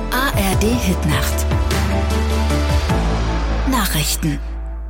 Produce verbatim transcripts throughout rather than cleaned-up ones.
A R D-Hitnacht. Nachrichten.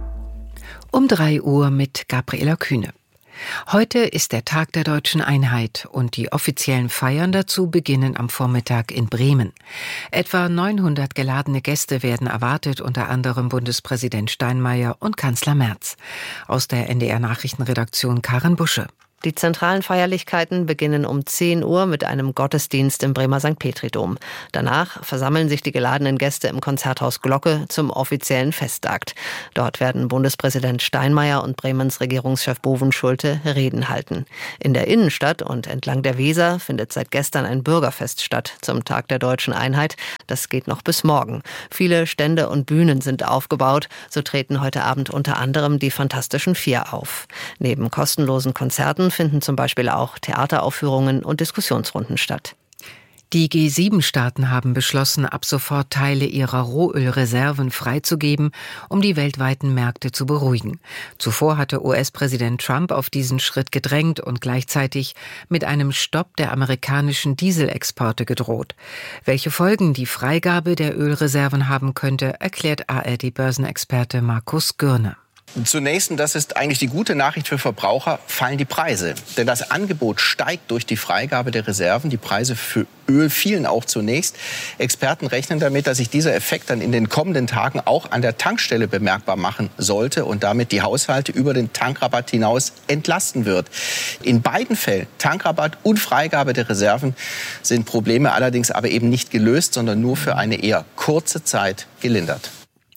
Um drei Uhr mit Gabriela Kühne. Heute ist der Tag der deutschen Einheit und die offiziellen Feiern dazu beginnen am Vormittag in Bremen. Etwa neunhundert geladene Gäste werden erwartet, unter anderem Bundespräsident Steinmeier und Kanzler Merz. Aus der N D R-Nachrichtenredaktion Karin Busche. Die zentralen Feierlichkeiten beginnen um zehn Uhr mit einem Gottesdienst im Bremer Sankt Petri-Dom. Danach versammeln sich die geladenen Gäste im Konzerthaus Glocke zum offiziellen Festakt. Dort werden Bundespräsident Steinmeier und Bremens Regierungschef Bovenschulte Reden halten. In der Innenstadt und entlang der Weser findet seit gestern ein Bürgerfest statt zum Tag der deutschen Einheit. Das geht noch bis morgen. Viele Stände und Bühnen sind aufgebaut. So treten heute Abend unter anderem die Fantastischen Vier auf. Neben kostenlosen Konzerten finden zum Beispiel auch Theateraufführungen und Diskussionsrunden statt. Die G sieben Staaten haben beschlossen, ab sofort Teile ihrer Rohölreserven freizugeben, um die weltweiten Märkte zu beruhigen. Zuvor hatte U S-Präsident Trump auf diesen Schritt gedrängt und gleichzeitig mit einem Stopp der amerikanischen Dieselexporte gedroht. Welche Folgen die Freigabe der Ölreserven haben könnte, erklärt A R D-Börsenexperte Markus Gürne. Zunächst, und das ist eigentlich die gute Nachricht für Verbraucher, fallen die Preise. Denn das Angebot steigt durch die Freigabe der Reserven. Die Preise für Öl fielen auch zunächst. Experten rechnen damit, dass sich dieser Effekt dann in den kommenden Tagen auch an der Tankstelle bemerkbar machen sollte und damit die Haushalte über den Tankrabatt hinaus entlasten wird. In beiden Fällen, Tankrabatt und Freigabe der Reserven, sind Probleme allerdings aber eben nicht gelöst, sondern nur für eine eher kurze Zeit gelindert.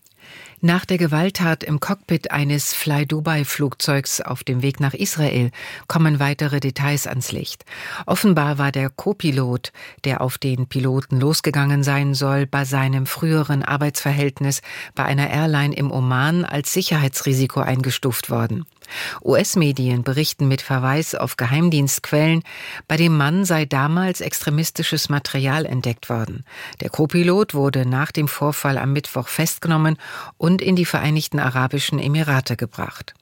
Nach der Gewalttat im Cockpit eines Fly-Dubai-Flugzeugs auf dem Weg nach Israel kommen weitere Details ans Licht. Offenbar war der Co-Pilot, der auf den Piloten losgegangen sein soll, bei seinem früheren Arbeitsverhältnis bei einer Airline im Oman als Sicherheitsrisiko eingestuft worden. U S-Medien berichten mit Verweis auf Geheimdienstquellen, bei dem Mann sei damals extremistisches Material entdeckt worden. Der Co-Pilot wurde nach dem Vorfall am Mittwoch festgenommen und in die Vereinigten Arabischen Emirate gebracht.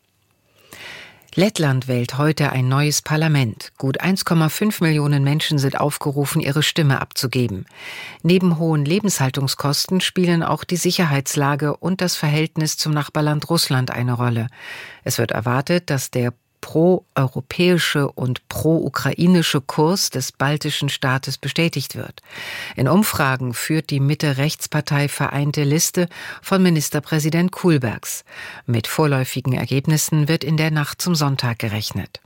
Lettland wählt heute ein neues Parlament. Gut eins Komma fünf Millionen Menschen sind aufgerufen, ihre Stimme abzugeben. Neben hohen Lebenshaltungskosten spielen auch die Sicherheitslage und das Verhältnis zum Nachbarland Russland eine Rolle. Es wird erwartet, dass der pro-europäische und pro-ukrainische Kurs des baltischen Staates bestätigt wird. In Umfragen führt die Mitte-Rechts-Partei Vereinte Liste von Ministerpräsident Kullbergs. Mit vorläufigen Ergebnissen wird in der Nacht zum Sonntag gerechnet.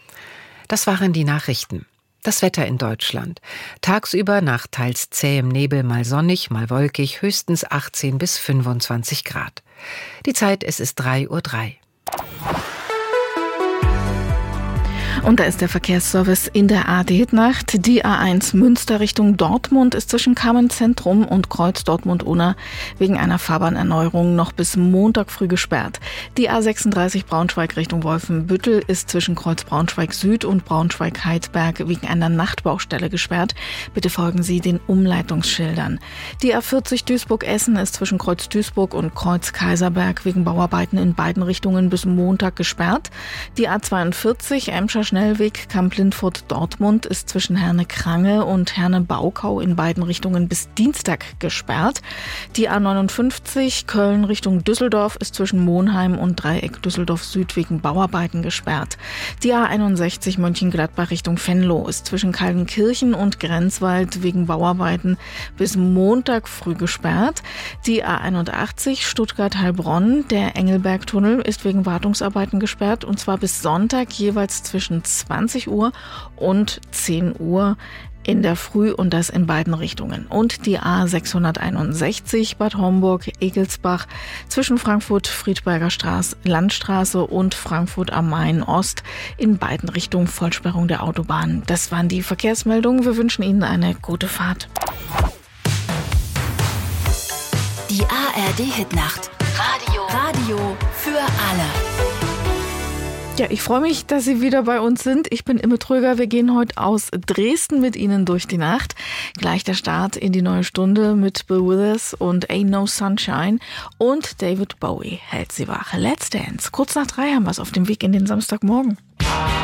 Das waren die Nachrichten. Das Wetter in Deutschland. Tagsüber nach teils zähem Nebel mal sonnig, mal wolkig, höchstens achtzehn bis fünfundzwanzig Grad. Die Zeit, es ist drei Uhr drei. Und da ist der Verkehrsservice in der A R D-Hitnacht. Die A eins Münster Richtung Dortmund ist zwischen Kamen-Zentrum und Kreuz Dortmund-Unna wegen einer Fahrbahnerneuerung noch bis Montag früh gesperrt. Die A sechsunddreißig Braunschweig Richtung Wolfenbüttel ist zwischen Kreuz Braunschweig Süd und Braunschweig-Heidberg wegen einer Nachtbaustelle gesperrt. Bitte folgen Sie den Umleitungsschildern. Die A vierzig Duisburg-Essen ist zwischen Kreuz Duisburg und Kreuz Kaiserberg wegen Bauarbeiten in beiden Richtungen bis Montag gesperrt. Die A zweiundvierzig Emscher Schnellweg Kamp-Lindfurt-Dortmund ist zwischen Herne-Krange und Herne-Baukau in beiden Richtungen bis Dienstag gesperrt. Die A neunundfünfzig Köln Richtung Düsseldorf ist zwischen Monheim und Dreieck Düsseldorf Süd wegen Bauarbeiten gesperrt. Die A einundsechzig Mönchengladbach Richtung Venlo ist zwischen Kaldenkirchen und Grenzwald wegen Bauarbeiten bis Montag früh gesperrt. Die A einundachtzig Stuttgart-Heilbronn, der Engelbergtunnel, ist wegen Wartungsarbeiten gesperrt und zwar bis Sonntag jeweils zwischen zwanzig Uhr und zehn Uhr in der Früh und das in beiden Richtungen. Und die A sechshunderteinundsechzig Bad Homburg-Egelsbach zwischen Frankfurt-Friedberger Straße, Landstraße und Frankfurt am Main Ost in beiden Richtungen Vollsperrung der Autobahn. Das waren die Verkehrsmeldungen. Wir wünschen Ihnen eine gute Fahrt. Die A R D-Hitnacht. Radio. Radio für alle. Ja, ich freue mich, dass Sie wieder bei uns sind. Ich bin Imme Tröger. Wir gehen heute aus Dresden mit Ihnen durch die Nacht. Gleich der Start in die neue Stunde mit Bill Withers und Ain't No Sunshine. Und David Bowie hält Sie wach. Let's Dance. Kurz nach drei haben wir es auf dem Weg in den Samstagmorgen.